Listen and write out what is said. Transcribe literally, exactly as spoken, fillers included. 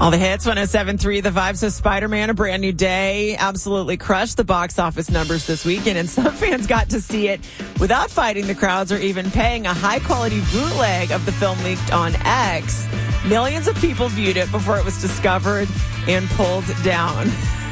All the hits, one oh seven point three, The Vibes of Spider-Man, A Brand New Day, absolutely crushed the box office numbers this weekend, and some fans got to see it without fighting the crowds or even paying. A high-quality bootleg of the film leaked on X. Millions of people viewed it before it was discovered and pulled down.